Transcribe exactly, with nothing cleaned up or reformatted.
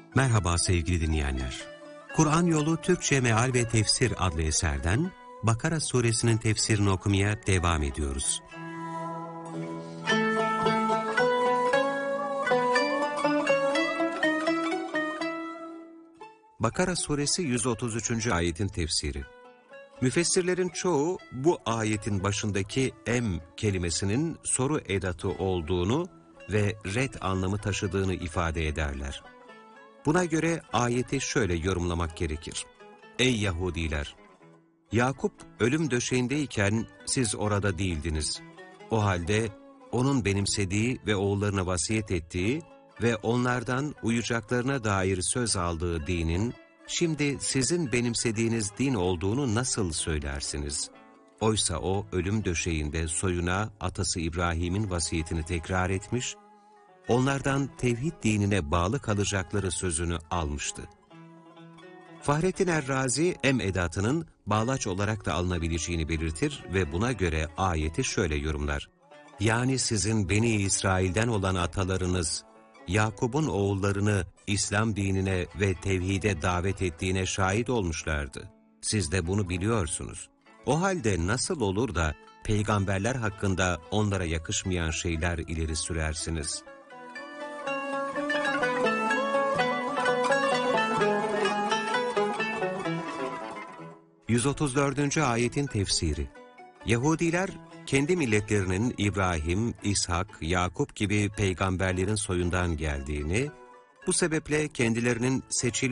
Merhaba sevgili dinleyenler. Kur'an Yolu Türkçe Meal ve Tefsir adlı eserden Bakara suresinin tefsirini okumaya devam ediyoruz. Bakara suresi yüz otuz üçüncü ayetin tefsiri. Müfessirlerin çoğu bu ayetin başındaki em kelimesinin soru edatı olduğunu ve red anlamı taşıdığını ifade ederler. Buna göre ayeti şöyle yorumlamak gerekir. Ey Yahudiler! Yakup ölüm döşeğindeyken siz orada değildiniz. O halde onun benimsediği ve oğullarına vasiyet ettiği ve onlardan uyacaklarına dair söz aldığı dinin, şimdi sizin benimsediğiniz din olduğunu nasıl söylersiniz? Oysa o ölüm döşeğinde soyuna atası İbrahim'in vasiyetini tekrar etmiş, onlardan tevhid dinine bağlı kalacakları sözünü almıştı. Fahrettin Er-Razi em edatının bağlaç olarak da alınabileceğini belirtir ve buna göre ayeti şöyle yorumlar. Yani sizin Beni İsrail'den olan atalarınız, Yakup'un oğullarını İslam dinine ve tevhide davet ettiğine şahit olmuşlardı. Siz de bunu biliyorsunuz. O halde nasıl olur da peygamberler hakkında onlara yakışmayan şeyler ileri sürersiniz? yüz otuz dördüncü ayetin tefsiri. Yahudiler kendi milletlerinin İbrahim, İshak, Yakup gibi peygamberlerin soyundan geldiğini, bu sebeple kendilerinin seçilmiş